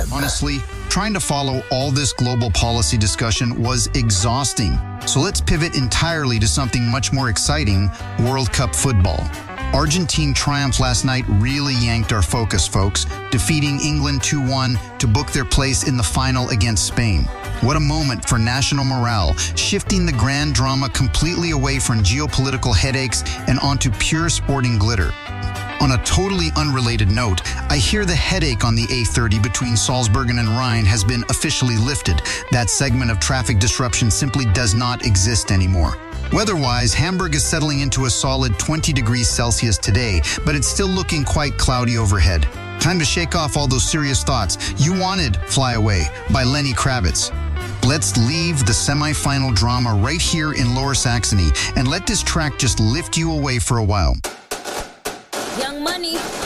Honestly, trying to follow all this global policy discussion was exhausting. So let's pivot entirely to something much more exciting, World Cup football. Argentine triumph last night really yanked our focus, folks, defeating England 2-1 to book their place in the final against Spain. What a moment for national morale, shifting the grand drama completely away from geopolitical headaches and onto pure sporting glitter. On a totally unrelated note, I hear the headache on the A30 between Salzburgen and Rhine has been officially lifted. That segment of traffic disruption simply does not exist anymore. Weather-wise, Hamburg is settling into a solid 20 degrees Celsius today, but it's still looking quite cloudy overhead. Time to shake off all those serious thoughts. You wanted Fly Away by Lenny Kravitz. Let's leave the semi-final drama right here in Lower Saxony and let this track just lift you away for a while. Young Money.